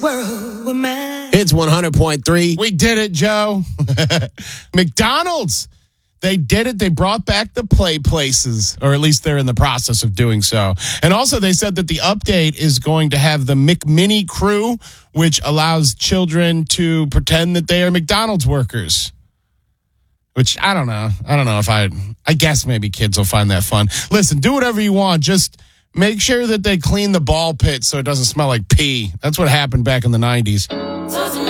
It's 100.3. We did it, Joe. McDonald's. They did it. They brought back the play places, or at least they're in the process of doing so. And also they said that the update is going to have the McMini crew, which allows children to pretend that they are McDonald's workers. Which, I don't know. I don't know if I guess maybe kids will find that fun. Listen, do whatever you want. Just make sure that they clean the ball pit so it doesn't smell like pee. That's what happened back in the 90s.